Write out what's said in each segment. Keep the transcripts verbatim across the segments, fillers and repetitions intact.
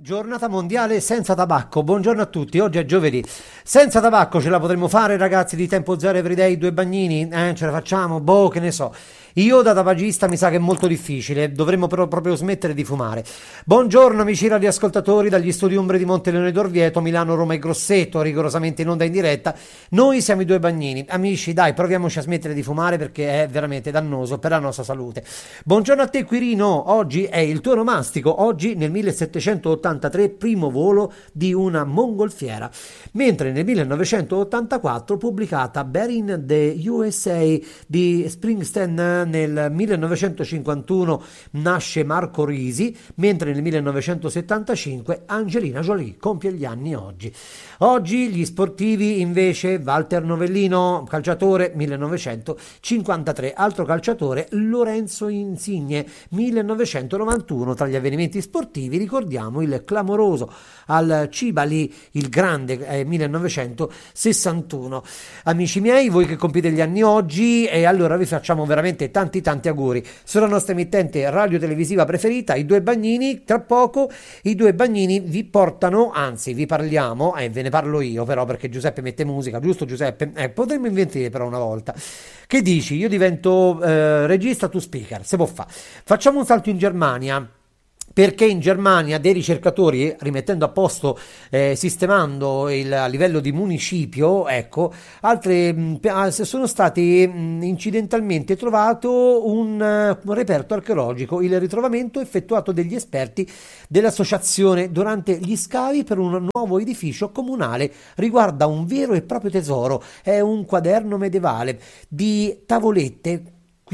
Giornata mondiale senza tabacco, buongiorno a tutti, oggi è giovedì, senza tabacco ce la potremmo fare ragazzi di Tempo Zero Everyday, due bagnini, eh, ce la facciamo, boh che ne so, io da tabagista mi sa che è molto difficile, dovremmo però proprio smettere di fumare. Buongiorno amici radioascoltatori dagli studi Umbre di Monteleone d'Orvieto, Milano, Roma e Grosseto, rigorosamente in onda in diretta, noi siamo i due bagnini, amici dai proviamoci a smettere di fumare perché è veramente dannoso per la nostra salute. Buongiorno a te Quirino, oggi è il tuo onomastico, oggi nel millesettecentottantatré primo volo di una mongolfiera, mentre nel millenovecentottantaquattro pubblicata Buried in the U S A di Springsteen, nel millenovecentocinquantuno nasce Marco Risi, mentre nel millenovecentosettantacinque Angelina Jolie compie gli anni oggi. Oggi gli sportivi invece Walter Novellino, calciatore millenovecentocinquantatré, altro calciatore Lorenzo Insigne millenovecentonovantuno. Tra gli avvenimenti sportivi ricordiamo il clamoroso al Cibali, il grande eh, millenovecentosessantuno. Amici miei, voi che compite gli anni oggi, e allora vi facciamo veramente tanti tanti auguri sulla nostra emittente radiotelevisiva preferita, i due bagnini. Tra poco i due bagnini vi portano, anzi vi parliamo, e eh, ve ne parlo io però perché Giuseppe mette musica, giusto Giuseppe? Eh, potremmo inventare però una volta. Che dici? Io divento eh, regista, tu speaker, se può fare. Facciamo un salto in Germania, perché in Germania dei ricercatori, rimettendo a posto, eh, sistemando il a livello di municipio, ecco, altre mh, sono stati mh, incidentalmente trovato un, uh, un reperto archeologico, il ritrovamento effettuato degli esperti dell'associazione durante gli scavi per un nuovo edificio comunale riguarda un vero e proprio tesoro, è un quaderno medievale di tavolette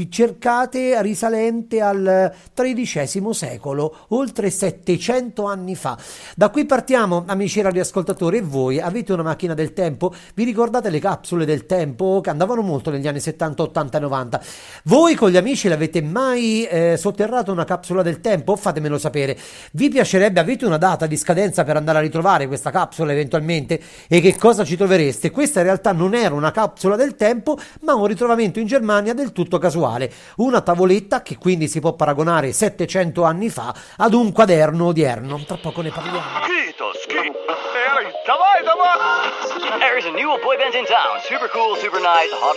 cercate risalente al tredicesimo secolo, oltre settecento anni fa. Da qui partiamo, amici radioascoltatori, e voi avete una macchina del tempo? Vi ricordate le capsule del tempo che andavano molto negli anni settanta, ottanta e novanta? Voi con gli amici l'avete mai eh, sotterrato una capsula del tempo? Fatemelo sapere. Vi piacerebbe? Avete una data di scadenza per andare a ritrovare questa capsula eventualmente? E che cosa ci trovereste? Questa in realtà non era una capsula del tempo, ma un ritrovamento in Germania del tutto casuale. Una tavoletta che quindi si può paragonare settecento anni fa ad un quaderno odierno. Tra poco ne parliamo. Schito, schito. Davai, davai. There is a new boy band in town. Super cool, super nice, hot